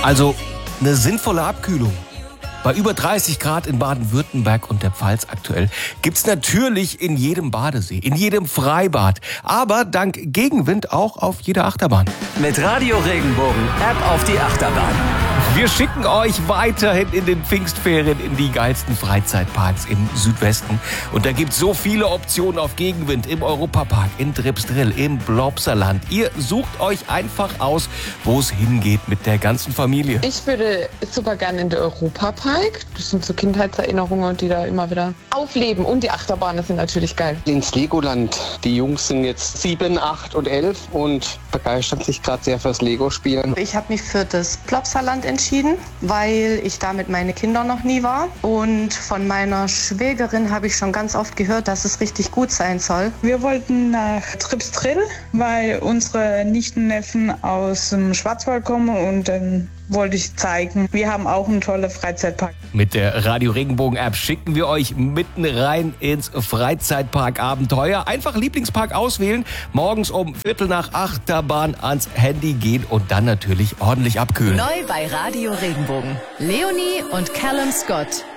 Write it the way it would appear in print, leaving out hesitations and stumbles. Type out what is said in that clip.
Also eine sinnvolle Abkühlung. Bei über 30 Grad in Baden-Württemberg und der Pfalz aktuell gibt's natürlich in jedem Badesee, in jedem Freibad, aber dank Gegenwind auch auf jeder Achterbahn. Mit Radio Regenbogen App auf die Achterbahn. Wir schicken euch weiterhin in den Pfingstferien in die geilsten Freizeitparks im Südwesten. Und da gibt's so viele Optionen auf Gegenwind im Europapark, in Tripsdrill, im Blobserland. Ihr sucht euch einfach aus, wo es hingeht mit der ganzen Familie. Ich würde super gerne in den Europapark. Das sind so Kindheitserinnerungen, die da immer wieder aufleben. Und die Achterbahnen sind natürlich geil. Ins Legoland. Die Jungs sind jetzt 7, 8 und 11 und begeistern sich gerade sehr fürs Lego-Spielen. Ich habe mich für das Plopsaland entschieden, weil ich da mit meinen Kindern noch nie war. Und von meiner Schwägerin habe ich schon ganz oft gehört, dass es richtig gut sein soll. Wir wollten nach Tripsdrill, weil unsere Nichten, Neffen aus dem Schwarzwald kommen und dann wollte ich zeigen, wir haben auch einen tollen Freizeitpark. Mit der Radio Regenbogen App schicken wir euch mitten rein ins Freizeitpark-Abenteuer. Einfach Lieblingspark auswählen, morgens um 7:45 Achterbahn ans Handy gehen und dann natürlich ordentlich abkühlen. Neu bei Radio Regenbogen. Leonie und Callum Scott.